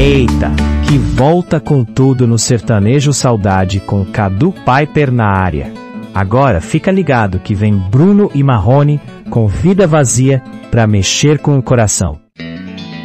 Eita, que volta com tudo no Sertanejo Saudade com Cadu Piper na área. Agora fica ligado que vem Bruno e Marrone com Vida Vazia pra mexer com o coração.